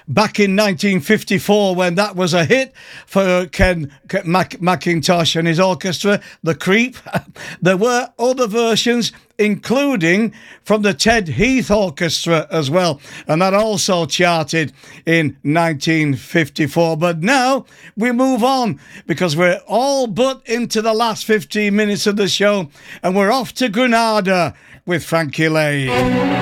back in 1954 when that was a hit for Ken McIntosh and his orchestra, The Creep. There were other versions, including from the Ted Heath Orchestra as well, and that also charted in 1954. But now we move on because we're all but into the last 15 minutes of the show, and we're off to Granada with Frankie Laine.